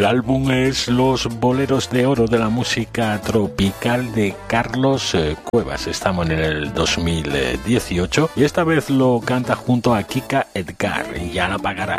El álbum es Los Boleros de Oro de la música tropical de Carlos Cuevas. Estamos en el 2018 y esta vez lo canta junto a Kika Edgar. Ya la pagará.